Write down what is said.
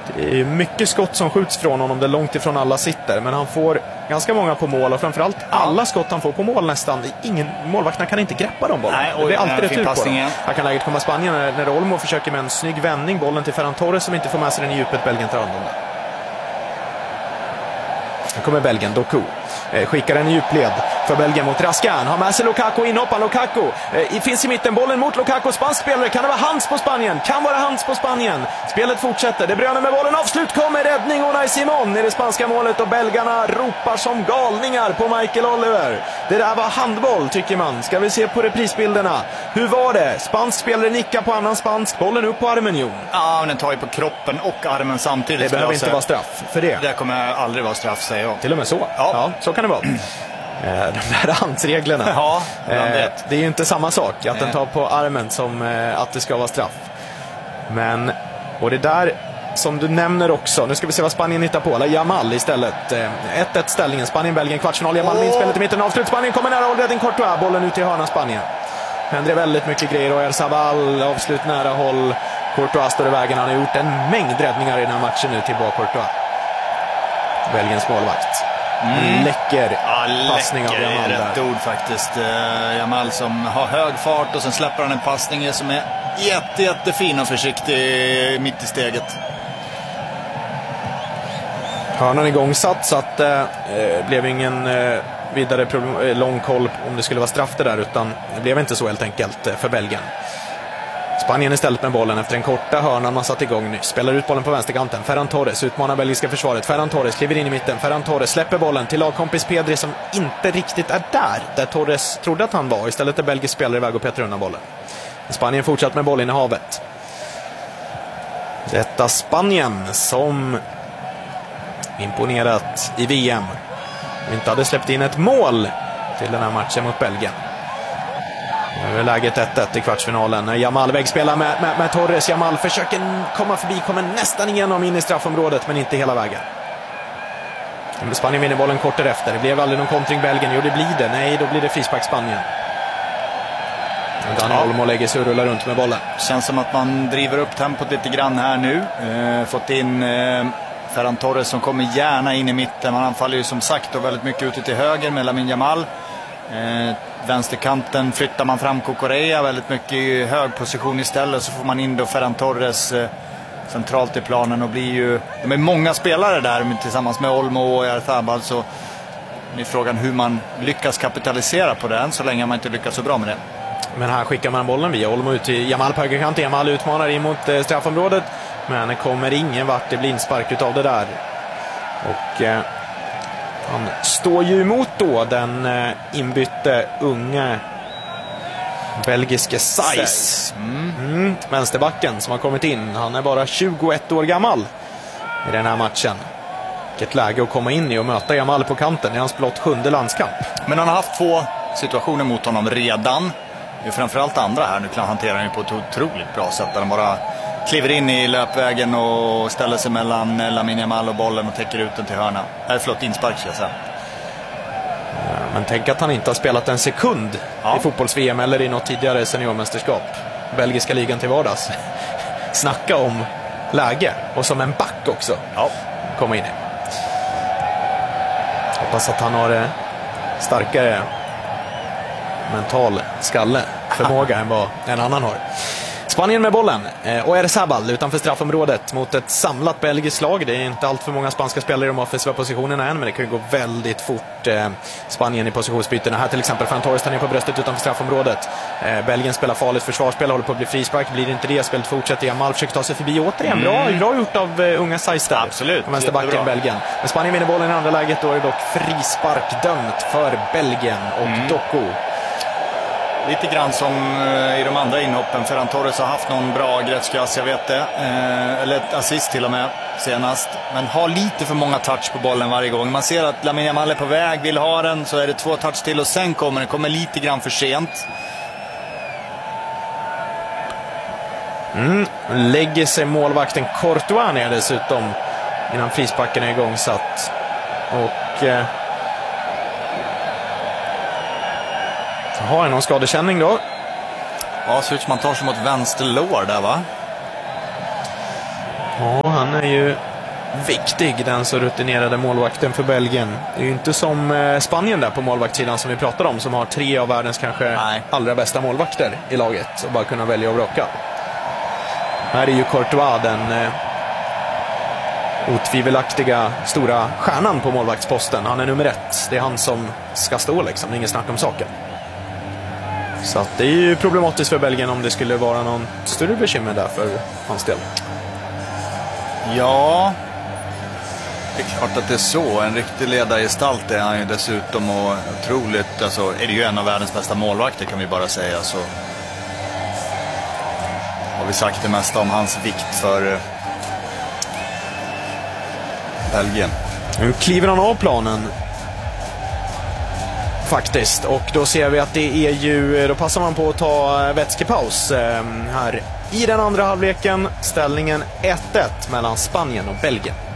Det är mycket skott som skjuts från honom, det är långt ifrån alla sitter, men han får ganska många på mål och framförallt alla skott han får på mål nästan. Målvakterna kan inte greppa de bollarna. Det är alltid rätt ut på dem. Här kan läget komma Spanien när Olmo försöker med en snygg vändning, bollen till Ferran Torres som inte får med sig den i djupet. Belgien tar hand om det. Nu kommer Belgien, Doku skickar en djupled för Belgien mot Raskan, har med sig Lukaku, inhoppar Lukaku finns i mitten, bollen mot Lukaku, spansk spelare, kan det vara hands på Spanien? Kan vara hands på Spanien. Spelet fortsätter, det brönar med bollen, avslut, kommer räddning, Unai Simon i det spanska målet och belgarna ropar som galningar på Michael Oliver. Det där var handboll tycker man. Ska vi se på reprisbilderna. Hur var det? Spansk spelare nickar på annan spansk, bollen upp på armen, Jon. Ja, men den tar ju på kroppen och armen samtidigt. Det behöver inte vara straff för det. Det kommer aldrig vara straff, säger jag. Till och med så. Ja, så kan det vara. De där handsreglerna. Ja, det är ju inte samma sak att den tar på armen som att det ska vara straff. Men, och det där som du nämner också, nu ska vi se vad Spanien hittar på. Jamal istället. 1-1 ställningen, Spanien-Belgien, kvartsfinal. Jamal med inspelet i mitten, avslut. Spanien kommer nära, hållräddning, Courtois, bollen ut i hörna Spanien. Händer väldigt mycket grejer och Oyarzabal, avslut nära håll. Courtois står i vägen, han har gjort en mängd räddningar i den här matchen nu till Courtois. Belgiens målvakt. Läcker passning av Jamal. Rätt ord faktiskt. Jamal som har hög fart och sen släpper han en passning som är jättefin och försiktig mitt i steget. Hörnan igångsatt så att det blev ingen vidare lång koll om det skulle vara straff det där, utan det blev inte så helt enkelt för Belgien. Spanien istället med bollen efter en korta hörnan man satt igång nyss. Spelar ut bollen på vänsterkanten. Ferran Torres utmanar belgiska försvaret. Ferran Torres kliver in i mitten. Ferran Torres släpper bollen till lagkompis Pedri som inte riktigt är där Torres trodde att han var. Istället är belgisk spelare iväg och petar undan bollen. Spanien fortsatt med bollen i havet. Detta Spanien som imponerat i VM. Inte hade släppt in ett mål till den här matchen mot Belgien. Nu är läget 1-1 i kvartsfinalen. Jamal vägspelar med Torres. Jamal försöker komma förbi, kommer nästan igenom in i straffområdet men inte hela vägen. Spanien vinner bollen kort därefter. Det blev aldrig någon kontring Belgien. Jo, det blir det. Nej, då blir det frispark Spanien. Daniel Olmo lägger sig och rullar runt med bollen. Känns som att man driver upp tempot lite grann här nu. Fått in Ferran Torres som kommer gärna in i mitten. Han faller ju som sagt då väldigt mycket ute till höger med Lamine Yamal. Vänsterkanten flyttar man fram Cucurella väldigt mycket i hög position istället, så får man in då Ferran Torres centralt i planen och blir ju, de är många spelare där tillsammans med Olmo och Oyarzabal, så det är frågan hur man lyckas kapitalisera på den så länge man inte lyckas så bra med det. Men här skickar man bollen via Olmo ut till Jamal på högerkanten. Jamal utmanar in mot straffområdet men det kommer ingen vart, det blir inspark utav det där. Och han står ju emot då den inbytte unge belgiske Saiz. Vänsterbacken som har kommit in. Han är bara 21 år gammal i den här matchen. Vilket läge att komma in i och möta Jamal på kanten. Det är hans blott 7:e landskamp. Men han har haft 2 situationer mot honom redan. Det är framförallt andra här. Nu hanterar han ju på ett otroligt bra sätt. Han bara kliver in i löpvägen och ställer sig mellan Lamine Yamal och bollen och täcker ut den till hörna. Det är flott inspark, ska jag säga. Men tänk att han inte har spelat en sekund i fotbolls-VM eller i något tidigare seniormästerskap. Belgiska ligan till vardags. Snacka om läge. Och som en back också. Komma in i. Hoppas att han har starkare mental skalle förmåga än vad en annan har. Spanien med bollen. Oyarzabal utanför straffområdet mot ett samlat belgiskt lag. Det är inte allt för många spanska spelare i de offensiva positionerna än, men det kan ju gå väldigt fort. Spanien i positionsbytena. Här till exempel Ferran Torres tar ner på bröstet utanför straffområdet. Belgien spelar farligt försvarsspel, håller på att bli frispark. Blir det inte det, spelet fortsätter. Jamal försöker ta sig förbi återigen. Bra gjort av unga Saiz där. Absolut. Vänsterbacken Belgien. Men Spanien vinner bollen i andra läget. Då är det dock frispark dömt för Belgien och Doku. Lite grann som i de andra inhoppen. Ferran Torres har haft någon bra grättsklass, jag vet det. Eller ett assist till och med senast. Men har lite för många touch på bollen varje gång. Man ser att Lamine Yamal är på väg, vill ha den. Så är det 2 touch till och sen kommer lite grann för sent. Lägger sig målvakten Courtois ner dessutom innan frisparken är igångsatt. Och har han någon skadekänning då? Ja, ser ut som man tar sig mot vänster lår där, va? Ja, han är ju viktig, den så rutinerade målvakten för Belgien. Det är ju inte som Spanien där på målvaktssidan som vi pratar om, som har 3 av världens kanske allra bästa målvakter i laget och bara kunna välja och vraka. Här är ju Courtois den otvivelaktiga stora stjärnan på målvaktsposten. Han är nummer 1. Det är han som ska stå liksom. Det är ingen snack om saken. Så att det är ju problematiskt för Belgien om det skulle vara någon större bekymmer där för hans del. Ja, det är klart att det är så. En riktig ledargestalt är han ju dessutom, och otroligt, alltså är det ju en av världens bästa målvakter kan vi bara säga. Så har vi sagt det mesta om hans vikt för Belgien. Nu kliver han av planen faktiskt, och då ser vi att det är ju, då passar man på att ta vätskepaus här i den andra halvleken. Ställningen 1-1 mellan Spanien och Belgien.